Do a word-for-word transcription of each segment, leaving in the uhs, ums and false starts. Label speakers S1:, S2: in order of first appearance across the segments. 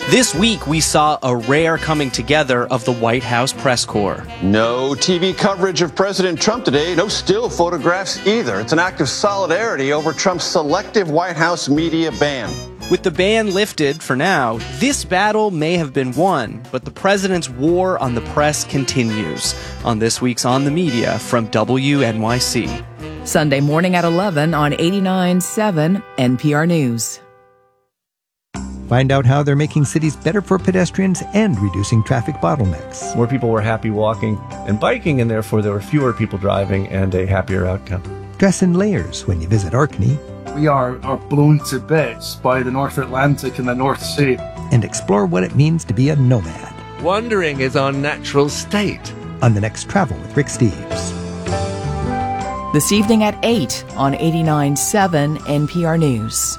S1: This week, we saw a rare coming together of the White House press corps.
S2: No T V coverage of President Trump today, no still photographs either. It's an act of solidarity over Trump's selective White House media ban.
S1: With the ban lifted for now, this battle may have been won, but the president's war on the press continues. On this week's On the Media from W N Y C.
S3: Sunday morning at eleven on eighty-nine point seven N P R News.
S4: Find out how they're making cities better for pedestrians and reducing traffic bottlenecks.
S5: More people were happy walking and biking, and therefore there were fewer people driving and a happier outcome.
S4: Dress in layers when you visit Orkney.
S6: We are, are blown to bits by the North Atlantic and the North Sea.
S4: And explore what it means to be a nomad.
S7: Wandering is our natural state.
S4: On the next Travel with Rick Steves.
S3: This evening at eight on eighty-nine point seven N P R News.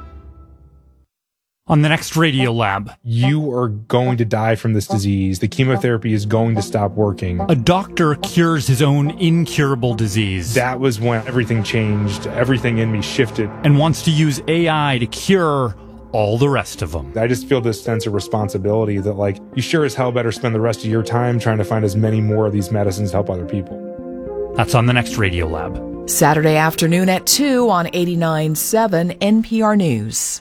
S8: On the next Radio Lab.
S9: You are going to die from this disease. The chemotherapy is going to stop working.
S8: A doctor cures his own incurable disease.
S9: That was when everything changed. Everything in me shifted.
S8: And wants to use A I to cure all the rest of them.
S9: I just feel this sense of responsibility that, like, you sure as hell better spend the rest of your time trying to find as many more of these medicines to help other people.
S8: That's on the next Radio Lab.
S3: Saturday afternoon at two on eighty-nine point seven N P R News.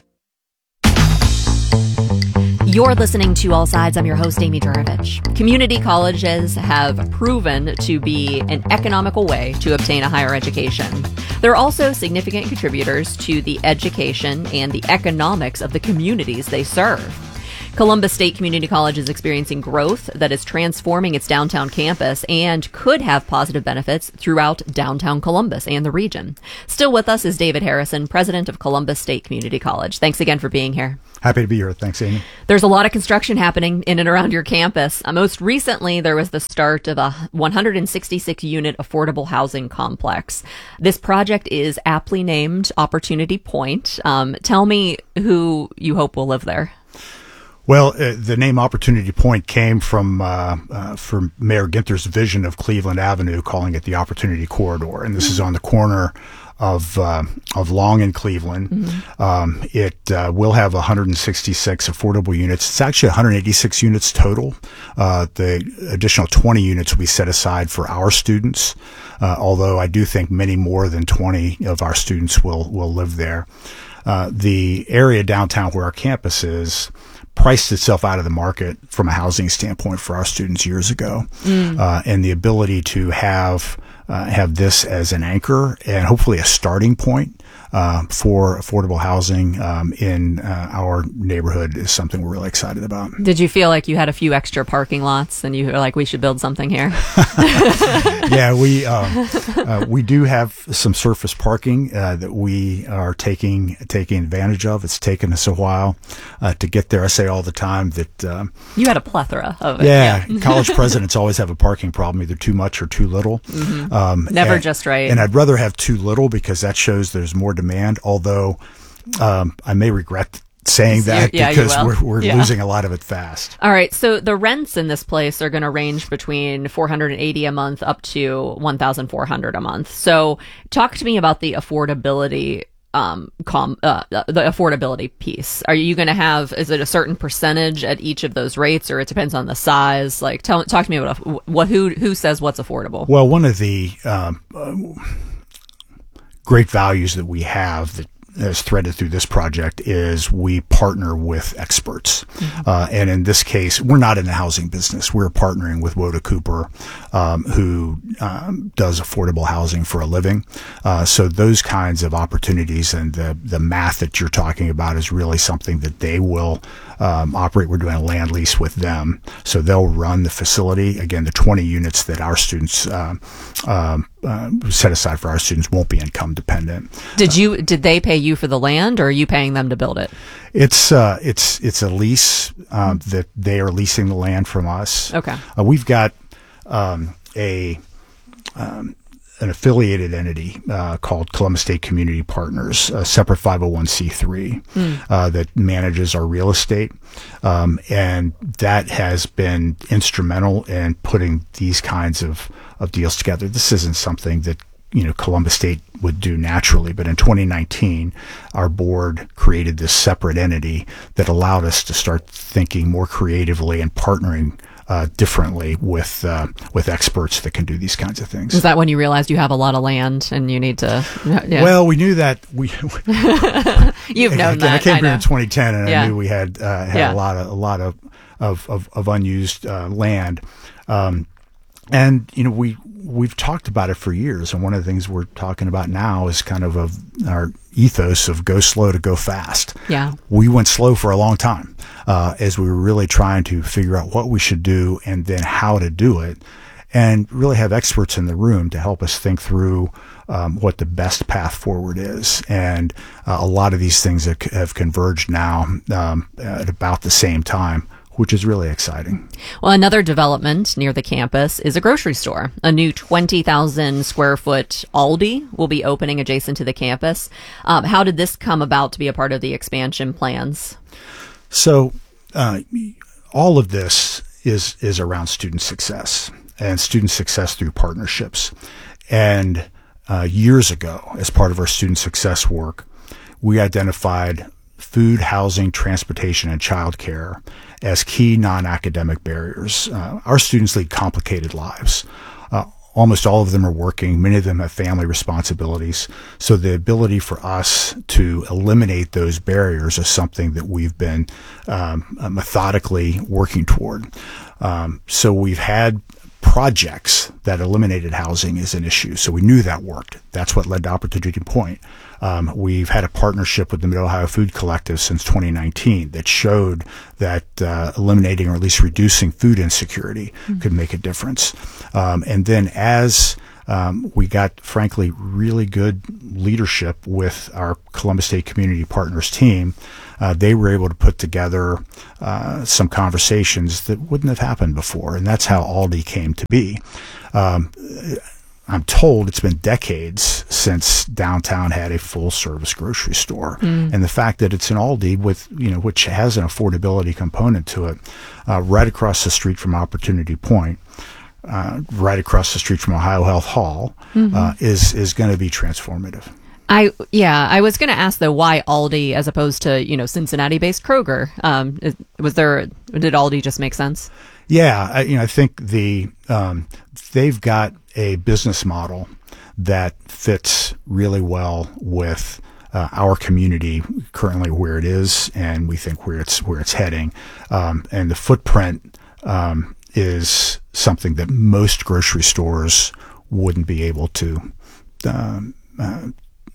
S10: You're listening to All Sides. I'm your host, Amy Jurovich. Community colleges have proven to be an economical way to obtain a higher education. They're also significant contributors to the education and the economics of the communities they serve. Columbus State Community College is experiencing growth that is transforming its downtown campus and could have positive benefits throughout downtown Columbus and the region. Still with us is David Harrison, president of Columbus State Community College. Thanks again for being here.
S11: Happy to be here. Thanks, Amy.
S10: There's a lot of construction happening in and around your campus. Uh, most recently, there was the start of a one hundred sixty-six unit affordable housing complex. This project is aptly named Opportunity Point. Um, tell me who you hope will live there.
S11: Well, uh, the name Opportunity Point came from uh, uh, from Mayor Ginther's vision of Cleveland Avenue, calling it the Opportunity Corridor, and this mm-hmm. is on the corner of uh, of Long and Cleveland. Mm-hmm. Um, it uh, will have one hundred sixty-six affordable units. It's actually one hundred eighty-six units total. Uh, the additional twenty units will be set aside for our students, uh, although I do think many more than twenty of our students will will live there. Uh, the area downtown where our campus is priced itself out of the market from a housing standpoint for our students years ago. Mm. Uh, and the ability to have uh, have this as an anchor and hopefully a starting point uh, for affordable housing um, in uh, our neighborhood is something we're really excited about.
S10: Did you feel like you had a few extra parking lots and you were like, we should build something here?
S11: Yeah, we um, uh, we do have some surface parking uh, that we are taking taking advantage of. It's taken us a while uh, to get there. I say all the time that um,
S10: you had a plethora of it.
S11: Yeah,
S10: yeah.
S11: College presidents always have a parking problem, either too much or too little.
S10: Mm-hmm. Um, Never
S11: and,
S10: just right.
S11: And I'd rather have too little because that shows there's more demand. Although um, I may regret saying that
S10: yeah,
S11: because we're, we're
S10: yeah.
S11: losing a lot of it fast.
S10: All right. So the rents in this place are going to range between four hundred eighty a month up to one thousand four hundred a month. So talk to me about the affordability, um, com, uh, the affordability piece. Are you going to have, is it a certain percentage at each of those rates, or it depends on the size? Like, tell, talk to me about what, who, who says what's affordable?
S11: Well, one of the, um, uh, great values that we have that is threaded through this project is we partner with experts. Mm-hmm. Uh, and in this case, we're not in the housing business. We're partnering with Woda Cooper, um, who um, does affordable housing for a living. Uh, so those kinds of opportunities and the, the math that you're talking about is really something that they will um, operate. We're doing a land lease with them. So they'll run the facility. Again, the twenty units that our students uh, um, uh, set aside for our students won't be income dependent.
S10: Did you, did they pay you for the land, or are you paying them to build it?
S11: It's uh, it's it's a lease um, mm-hmm. that they are leasing the land from us.
S10: Okay.
S11: Uh, we've got um, a um, an affiliated entity uh, called Columbus State Community Partners, a separate five oh one c three mm. uh, that manages our real estate, um, and that has been instrumental in putting these kinds of, of deals together. This isn't something that you know, Columbus State would do naturally. But in twenty nineteen, our board created this separate entity that allowed us to start thinking more creatively and partnering uh, differently with uh, with experts that can do these kinds of things.
S10: Is that when you realized you have a lot of land and you need to? Yeah.
S11: Well, we knew that we.
S10: You've known
S11: again,
S10: that.
S11: I came
S10: I
S11: here
S10: know.
S11: in twenty ten, and
S10: Yeah.
S11: I knew we had uh, had
S10: Yeah.
S11: a lot of a lot of of of, of unused uh, land, um, and you know we. We've talked about it for years, and one of the things we're talking about now is kind of a, our ethos of go slow to go fast.
S10: Yeah.
S11: We went slow for a long time uh, as we were really trying to figure out what we should do and then how to do it, and really have experts in the room to help us think through um, what the best path forward is. And uh, a lot of these things have, have converged now um, at about the same time, which is really exciting.
S10: Well, another development near the campus is a grocery store. A new twenty thousand square foot Aldi will be opening adjacent to the campus. Um, how did this come about to be a part of the expansion plans?
S11: So uh, all of this is is around student success and student success through partnerships. And uh, years ago, as part of our student success work, we identified food, housing, transportation, and childcare as key non-academic barriers. Uh, our students lead complicated lives. Uh, almost all of them are working. Many of them have family responsibilities. So the ability for us to eliminate those barriers is something that we've been um, methodically working toward. Um, so we've had projects that eliminated housing as an issue. So we knew that worked. That's what led to Opportunity Point. Um, we've had a partnership with the Mid-Ohio Food Collective since twenty nineteen that showed that uh, eliminating or at least reducing food insecurity mm-hmm. could make a difference. Um, and then as um, we got, frankly, really good leadership with our Columbus State Community Partners team, Uh, they were able to put together uh, some conversations that wouldn't have happened before, and that's how Aldi came to be. Um, I'm told it's been decades since downtown had a full-service grocery store, mm. and the fact that it's an Aldi with, you know, which has an affordability component to it, uh, right across the street from Opportunity Point, uh, right across the street from Ohio Health Hall, mm-hmm. uh, is is going to be transformative.
S10: I yeah, I was going to ask though, why Aldi as opposed to, you know, Cincinnati-based Kroger? Um, is, was there did Aldi just make sense?
S11: Yeah, I, you know, I think the um, they've got a business model that fits really well with uh, our community currently where it is, and we think where it's where it's heading, um, and the footprint um, is something that most grocery stores wouldn't be able to. Um, uh,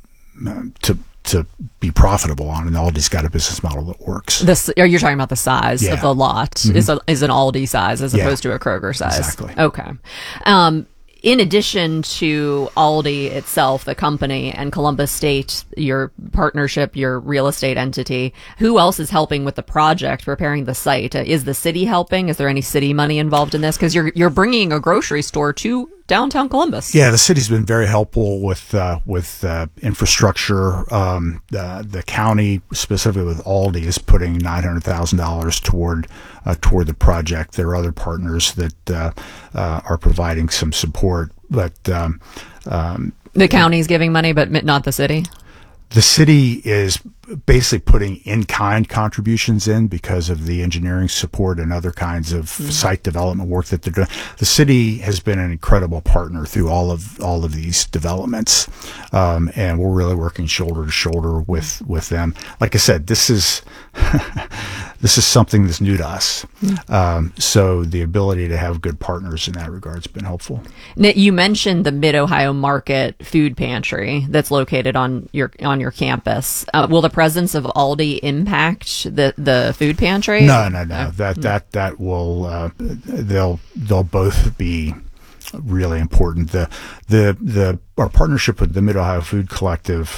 S11: Uh, to to be profitable on, and Aldi's got a business model that works.
S10: This, you're talking about the size
S11: yeah.
S10: of the lot mm-hmm. is a, is an Aldi size as
S11: yeah.
S10: opposed to a Kroger size.
S11: Exactly.
S10: Okay. Um, in addition to Aldi itself, the company, and Columbus State, your partnership, your real estate entity, who else is helping with the project, preparing the site? Uh, is the city helping? Is there any city money involved in this? Because you're you're bringing a grocery store to downtown Columbus.
S11: Yeah, the city's been very helpful with uh, with uh, infrastructure. Um, the the county, specifically with Aldi, is putting nine hundred thousand dollars toward uh, toward the project. There are other partners that uh, uh, are providing some support, but um, um,
S10: the county's giving money, but not the city.
S11: The city is basically putting in-kind contributions in because of the engineering support and other kinds of mm-hmm. site development work that they're doing. The city has been an incredible partner through all of all of these developments, um, and we're really working shoulder to shoulder with with them. Like I said, this is this is something that's new to us, mm-hmm. um, so the ability to have good partners in that regard has been helpful.
S10: You mentioned the Mid-Ohio Market Food Pantry that's located on your on your campus. Uh, will the presence of Aldi impact the, the food pantry?
S11: No, no, no. That that that will uh, they'll they'll both be really important. The the the our partnership with the Mid-Ohio Food Collective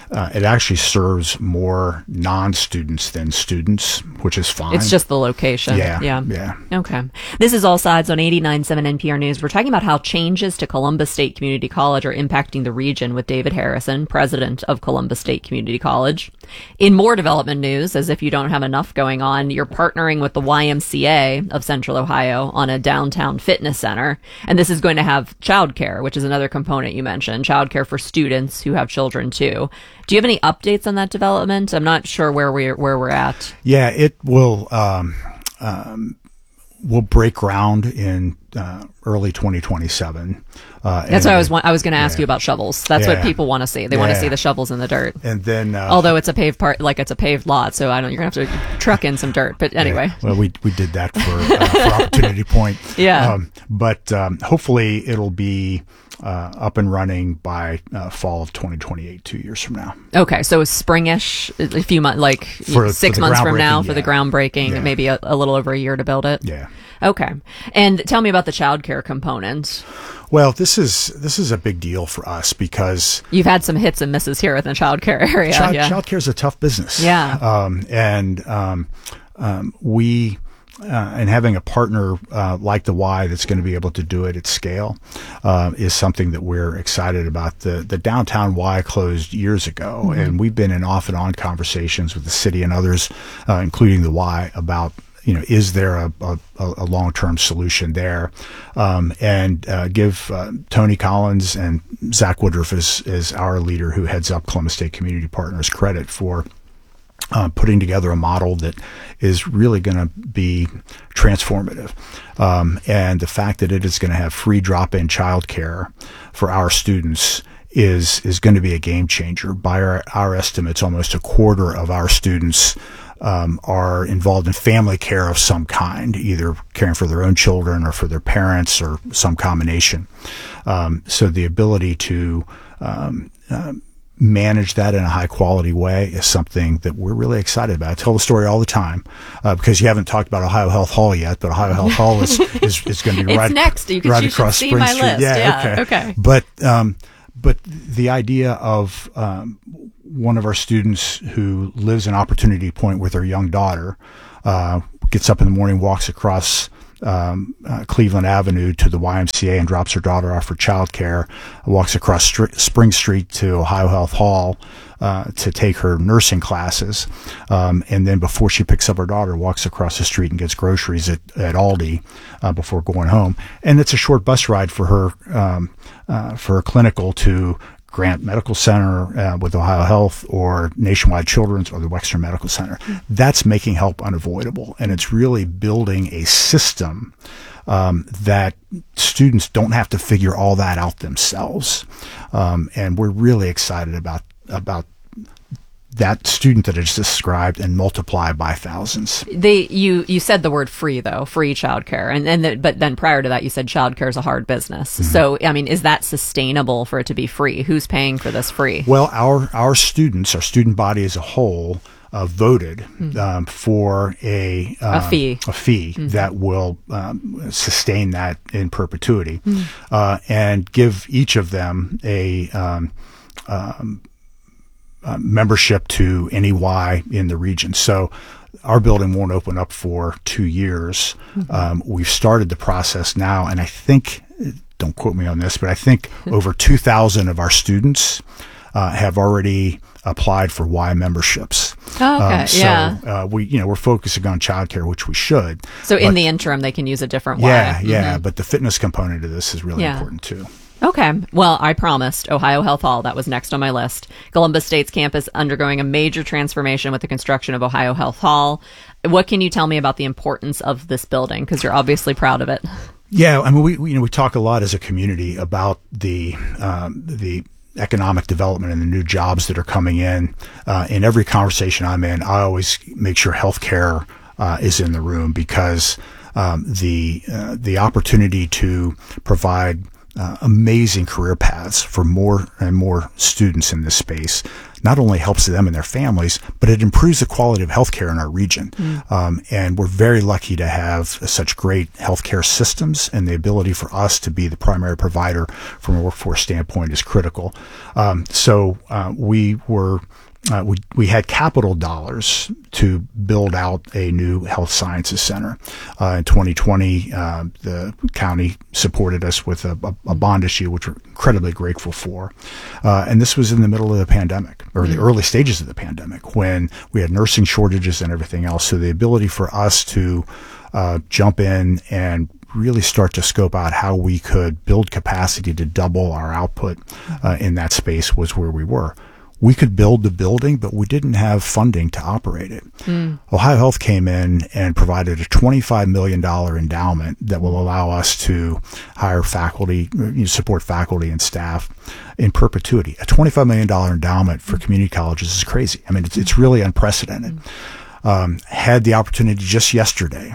S11: uh, it actually serves more non-students than students, which is fine.
S10: It's just the location.
S11: Yeah,
S10: yeah.
S11: Yeah.
S10: Okay. This is All Sides on eighty-nine point seven N P R News. We're talking about how changes to Columbus State Community College are impacting the region with David Harrison, president of Columbus State Community College. In more development news, as if you don't have enough going on, you're partnering with the Y M C A of Central Ohio on a downtown fitness center. And this is going to have childcare, which is another component you mentioned, childcare for students who have children too. Do you have any updates on that development? I'm not sure where we're, where we're at.
S11: Yeah, it will, um, um, will break ground in uh, early twenty twenty-seven. Uh,
S10: That's what I was. I was going to ask yeah. you about shovels. That's
S11: yeah.
S10: what people want to see. They yeah. want to see the shovels in the dirt.
S11: And then, uh,
S10: although it's a paved part, like it's a paved lot, so I don't. You're going to have to truck in some dirt. But anyway,
S11: yeah. well, we we did that for, uh, for Opportunity Point.
S10: Yeah. Um,
S11: but um, hopefully it'll be uh, up and running by uh, fall of twenty twenty-eight, two years from now.
S10: Okay, so springish, a few months, like
S11: for,
S10: six
S11: for
S10: months from now
S11: yeah.
S10: for the groundbreaking,
S11: yeah.
S10: maybe a, a little over a year to build it.
S11: Yeah.
S10: Okay, and tell me about the childcare component.
S11: Well, this is this is a big deal for us because
S10: you've had some hits and misses here in the childcare area.
S11: Child,
S10: yeah.
S11: Childcare is a tough business.
S10: Yeah,
S11: um, and um, um, we. Uh, and having a partner uh, like the Y that's going to be able to do it at scale uh, is something that we're excited about. The the downtown Y closed years ago, mm-hmm. and we've been in off and on conversations with the city and others, uh, including the Y, about, you know, is there a, a, a long-term solution there? Um, and uh, give uh, Tony Collins and Zach Woodruff as, as our leader who heads up Columbus State Community Partners credit for Uh, putting together a model that is really going to be transformative. Um, and the fact that it is going to have free drop-in childcare for our students is is going to be a game changer. By our, our estimates, almost a quarter of our students um, are involved in family care of some kind, either caring for their own children or for their parents or some combination. Um, so the ability to um, um, manage that in a high quality way is something that we're really excited about. I tell the story all the time uh, because you haven't talked about Ohio Health Hall yet, but Ohio Health Hall is, is, is going to be
S10: it's
S11: right,
S10: next. You can,
S11: right
S10: you
S11: across
S10: see
S11: Spring
S10: my
S11: Street.
S10: List.
S11: Yeah,
S10: yeah,
S11: okay.
S10: okay.
S11: But um, but the idea of um, one of our students who lives in Opportunity Point with her young daughter uh, gets up in the morning, walks across Um, uh, Cleveland Avenue to the Y M C A and drops her daughter off for childcare, walks across Str- Spring Street to Ohio Health Hall uh, to take her nursing classes, um, and then before she picks up her daughter, walks across the street and gets groceries at, at Aldi uh, before going home. And it's a short bus ride for her um, uh, for her clinical to Grant Medical Center uh, with Ohio Health or Nationwide Children's or the Wexner Medical Center. That's making help unavoidable. And it's really building a system um, that students don't have to figure all that out themselves. Um, and we're really excited about about that student that I just described and multiply by thousands.
S10: They, you, you said the word free though, free childcare, and and the, but then prior to that, you said childcare is a hard business. Mm-hmm. So I mean, is that sustainable for it to be free? Who's paying for this free?
S11: Well, our our students, our student body as a whole, uh, voted mm-hmm. um, for a um,
S10: a fee,
S11: a fee
S10: mm-hmm.
S11: that will um, sustain that in perpetuity,
S10: mm-hmm.
S11: uh, and give each of them a um, um, Uh, membership to any Y in the region. So our building won't open up for two years. Mm-hmm. Um, we've started the process now, and I think, don't quote me on this, but I think over two thousand of our students uh, have already applied for Y memberships.
S10: Oh, okay,
S11: um, so,
S10: yeah.
S11: Uh, we, you know, we're focusing on childcare, which we should.
S10: So
S11: but,
S10: in the interim, they can use a different Y.
S11: Yeah, yeah,
S10: mm-hmm.
S11: but the fitness component of this is really
S10: yeah.
S11: important too.
S10: Okay. Well, I promised Ohio Health Hall. That was next on my list. Columbus State's campus undergoing a major transformation with the construction of Ohio Health Hall. What can you tell me about the importance of this building? Because you're obviously proud of it.
S11: Yeah, I mean, we, we you know we talk a lot as a community about the um, the economic development and the new jobs that are coming in. Uh, in every conversation I'm in, I always make sure healthcare uh, is in the room because um, the uh, the opportunity to provide uh, amazing career paths for more and more students in this space not only helps them and their families, but it improves the quality of healthcare in our region. Mm. Um, and we're very lucky to have such great healthcare systems, and the ability for us to be the primary provider from a workforce standpoint is critical. Um, so uh, we were Uh, we we had capital dollars to build out a new health sciences center. Uh, in twenty twenty, uh, the county supported us with a, a, a bond issue, which we're incredibly grateful for. Uh, and this was in the middle of the pandemic, or the early stages of the pandemic, when we had nursing shortages and everything else. So the ability for us to uh, jump in and really start to scope out how we could build capacity to double our output uh, in that space was where we were. We could build the building, but we didn't have funding to operate it. Mm. Ohio Health came in and provided a twenty-five million dollars endowment that will allow us to hire faculty, you know, support faculty and staff in perpetuity. A twenty-five million dollars endowment for community colleges is crazy. I mean, it's, it's really unprecedented. Mm. Um, had the opportunity just yesterday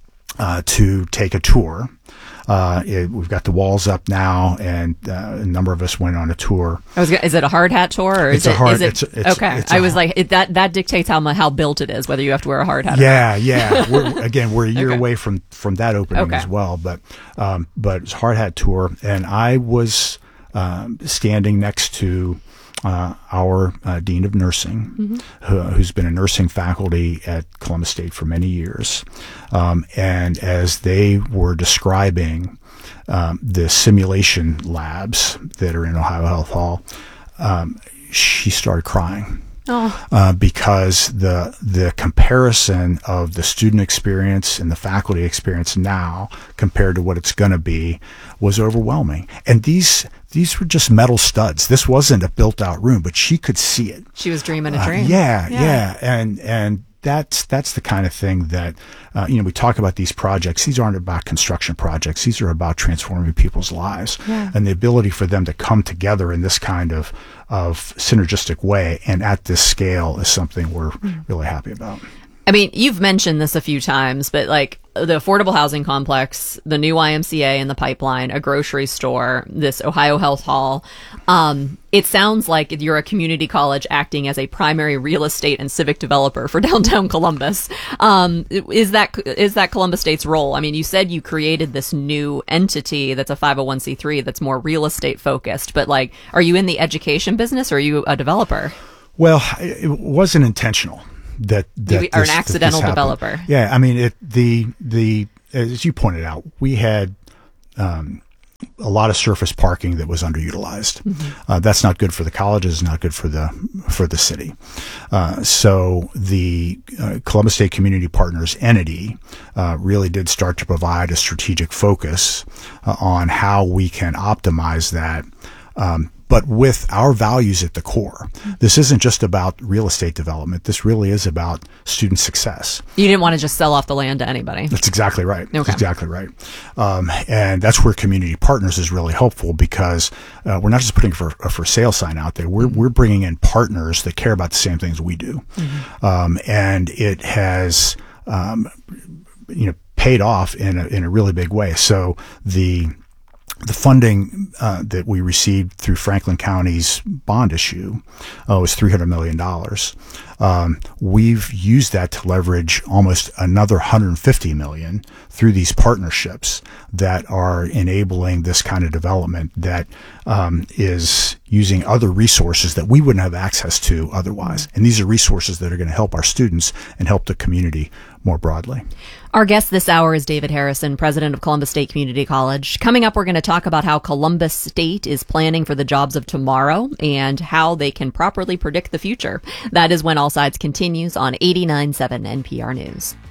S11: uh, to take a tour. Uh, it, we've got the walls up now, and uh, a number of us went on a tour.
S10: I was gonna, is it a hard hat tour, or
S11: it's
S10: is
S11: a
S10: it?
S11: Hard,
S10: is it
S11: it's, it's,
S10: okay?
S11: It's
S10: I
S11: a,
S10: was like, it, that that dictates how how built it is, whether you have to wear a hard hat.
S11: Yeah,
S10: or not.
S11: yeah. We're, again, we're a year
S10: Okay.
S11: away from from that opening
S10: Okay.
S11: as well, but um, but it's a hard hat tour, and I was um, standing next to uh, our uh, dean of nursing, mm-hmm. who, who's been a nursing faculty at Columbus State for many years, um, and as they were describing Um, the simulation labs that are in Ohio Health Hall, um, she started crying. Oh. Uh, because the the comparison of the student experience and the faculty experience now compared to what it's going to be was overwhelming. And these these were just metal studs. This wasn't a built out room, but she could see it.
S10: She was dreaming a dream.
S11: Uh, yeah, yeah, yeah, and and. That's that's the kind of thing that, uh, you know, we talk about these projects. These aren't about construction projects. These are about transforming people's lives. Yeah. And the ability for them to come together in this kind of, of synergistic way and at this scale is something we're mm. really happy about.
S10: I mean, you've mentioned this a few times, but like the affordable housing complex, the new Y M C A in the pipeline, a grocery store, this Ohio Health Hall. Um, it sounds like you're a community college acting as a primary real estate and civic developer for downtown Columbus. Um, is that is that Columbus State's role? I mean, you said you created this new entity that's a five oh one c three that's more real estate focused, but like, are you in the education business or are you a developer?
S11: Well, it wasn't intentional. That, that
S10: you are
S11: this,
S10: an accidental
S11: that
S10: developer.
S11: Yeah, I mean, it the the as you pointed out, we had um, a lot of surface parking that was underutilized. Mm-hmm. Uh, that's not good for the colleges, not good for the for the city. Uh, so the uh, Columbus State Community Partners entity uh, really did start to provide a strategic focus uh, on how we can optimize that. Um, but with our values at the core. This isn't just about real estate development. This really is about student success.
S10: You didn't want to just sell off the land to anybody.
S11: That's exactly right.
S10: Okay.
S11: That's exactly right. Um, and that's where Community Partners is really helpful, because uh, we're not just putting for, a for sale sign out there. We're, mm-hmm. we're bringing in partners that care about the same things we do. Mm-hmm. Um, and it has, um, you know, paid off in a, in a really big way. So the, The funding uh, that we received through Franklin County's bond issue uh, was three hundred million dollars. Um, we've used that to leverage almost another one hundred fifty million dollars through these partnerships that are enabling this kind of development that um, is using other resources that we wouldn't have access to otherwise. And these are resources that are going to help our students and help the community more broadly.
S10: Our guest this hour is David Harrison, president of Columbus State Community College. Coming up, we're going to talk about how Columbus State is planning for the jobs of tomorrow and how they can properly predict the future. That is when All Sides continues on eighty-nine point seven N P R News.